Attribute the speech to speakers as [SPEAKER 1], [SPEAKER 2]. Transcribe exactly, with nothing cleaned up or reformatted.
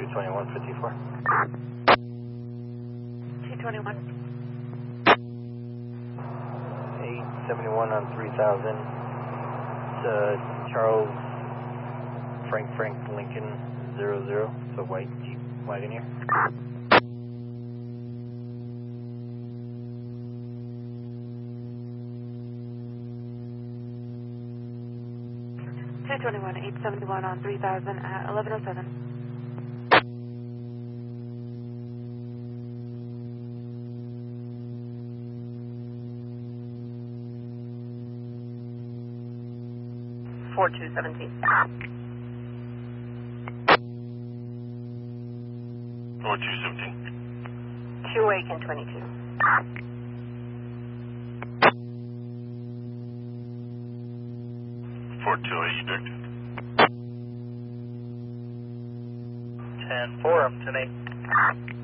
[SPEAKER 1] twenty-one fifty-four.
[SPEAKER 2] two twenty-one.
[SPEAKER 1] eight seventy-one on three thousand. It's uh, Charles Frank Frank Lincoln zero zero. It's a white Jeep Wagoneer.
[SPEAKER 2] two twenty-one, eight seventy-one on three thousand at eleven oh seven. four two seventeen.
[SPEAKER 3] four two seventeen.
[SPEAKER 2] two Aiken twenty-two.
[SPEAKER 3] four two eight, Victor.
[SPEAKER 1] ten four, up to eight.